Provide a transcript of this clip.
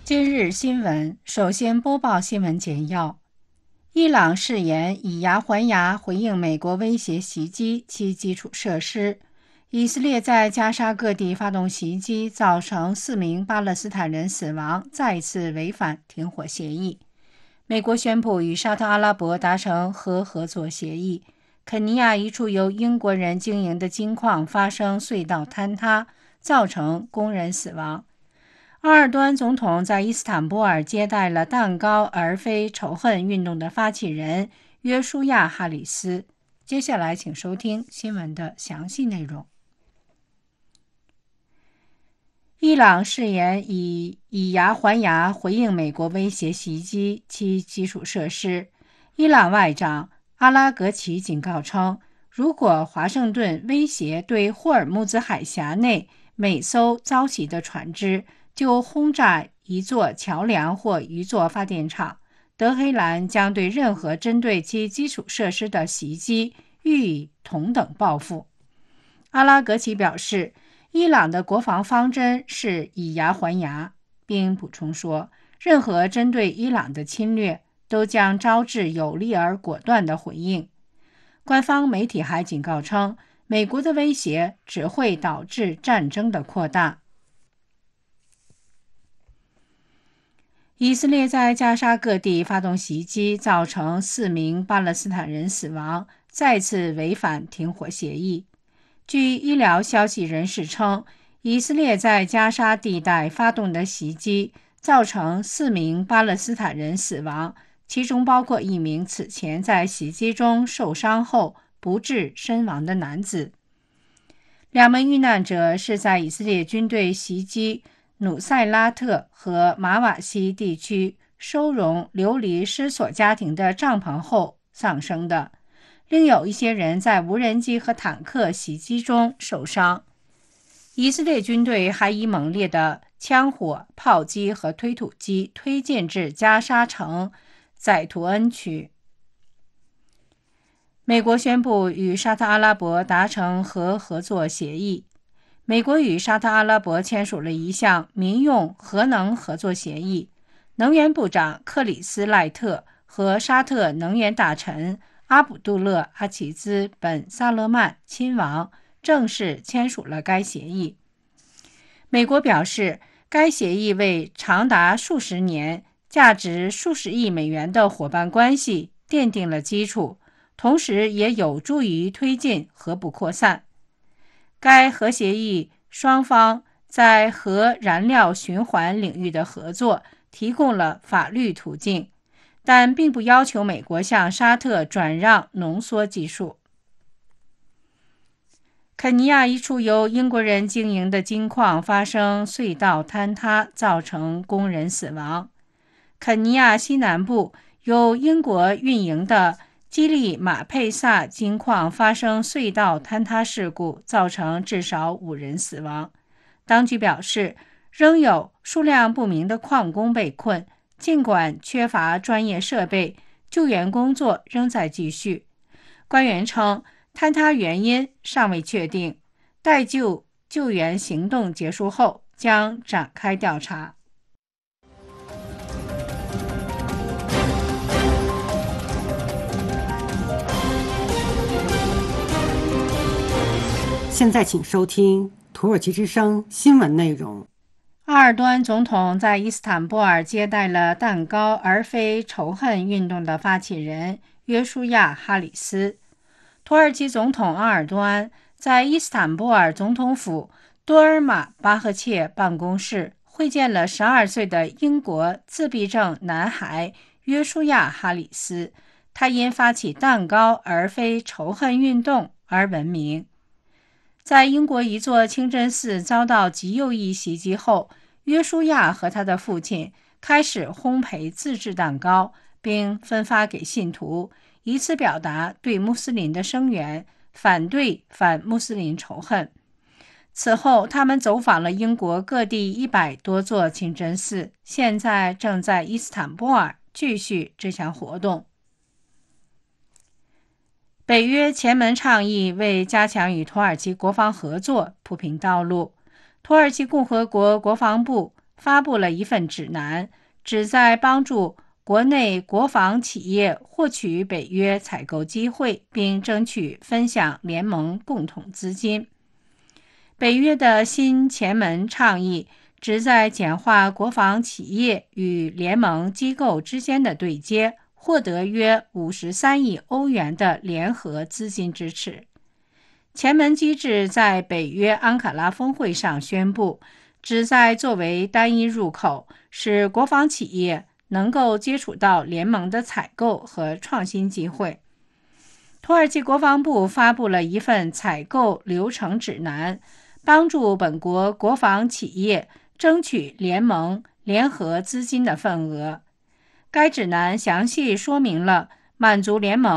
今日新闻，首先播报新闻简要。伊朗誓言以牙还牙回应美国威胁袭击其基础设施。以色列在加沙各地发动袭击，造成4名巴勒斯坦人死亡，再次违反停火协议。美国宣布与沙特阿拉伯达成核合作协议。肯尼亚一处由英国人经营的金矿发生隧道坍塌，造成工人死亡。阿尔多安总统在伊斯坦布尔接待了蛋糕而非仇恨运动的发起人约书亚·哈里斯。接下来请收听新闻的详细内容。伊朗誓言以牙还牙回应美国威胁袭击其基础设施。伊朗外长阿拉格齐警告称，如果华盛顿威胁对霍尔木兹海峡内每艘遭袭的船只就轰炸一座桥梁或一座发电厂，德黑兰将对任何针对其基础设施的袭击予以同等报复。阿拉格齐表示，伊朗的国防方针是以牙还牙，并补充说，任何针对伊朗的侵略都将招致有力而果断的回应。官方媒体还警告称，美国的威胁只会导致战争的扩大。以色列在加沙各地发动袭击，造成4名巴勒斯坦人死亡，再次违反停火协议。据医疗消息人士称，以色列在加沙地带发动的袭击造成4名巴勒斯坦人死亡，其中包括1名此前在袭击中受伤后不治身亡的男子。2名遇难者是在以色列军队袭击努塞拉特和马瓦西地区收容流离失所家庭的帐篷后丧生的，另有一些人在无人机和坦克袭击中受伤。以色列军队还以猛烈的枪火、炮击和推土机推进至加沙城宰图恩区。美国宣布与沙特阿拉伯达成核合作协议。美国与沙特阿拉伯签署了一项民用核能合作协议，能源部长克里斯赖特和沙特能源大臣阿卜杜勒·阿齐兹·本·萨勒曼亲王正式签署了该协议。美国表示，该协议为长达数十年、价值数十亿美元的伙伴关系奠定了基础，同时也有助于推进核不扩散。该核协议双方在核燃料循环领域的合作提供了法律途径，但并不要求美国向沙特转让浓缩技术。肯尼亚一处由英国人经营的金矿发生隧道坍塌，造成工人死亡。肯尼亚西南部由英国运营的基利马佩萨金矿发生隧道坍塌事故，造成至少5人死亡。当局表示，仍有数量不明的矿工被困，尽管缺乏专业设备，救援工作仍在继续。官员称，坍塌原因尚未确定，待救援行动结束后将展开调查。 现在请收听土耳其之声新闻内容。 阿尔多安总统在伊斯坦布尔接待了蛋糕而非仇恨运动的发起人约书亚·哈里斯。土耳其总统阿尔多安在伊斯坦布尔总统府多尔马巴赫切办公室会见了12岁的英国自闭症男孩约书亚·哈里斯，他因发起蛋糕而非仇恨运动而闻名。在英国一座清真寺遭到极右翼袭击后，约书亚和他的父亲开始烘焙自制蛋糕，并分发给信徒，以此表达对穆斯林的声援，反对反穆斯林仇恨。此后，他们走访了英国各地100多座清真寺，现在正在伊斯坦布尔继续这项活动。北约前门倡议为加强与土耳其国防合作铺平道路。土耳其共和国国防部发布了一份指南，旨在帮助国内国防企业获取北约采购机会，并争取分享联盟共同资金。北约的新前门倡议旨在简化国防企业与联盟机构之间的对接，获得约53亿欧元的联合资金支持。前门机制在北约安卡拉峰会上宣布，旨在作为单一入口，使国防企业能够接触到联盟的采购和创新机会。土耳其国防部发布了一份采购流程指南，帮助本国国防企业争取联盟联合资金的份额。该指南详细说明了满足联盟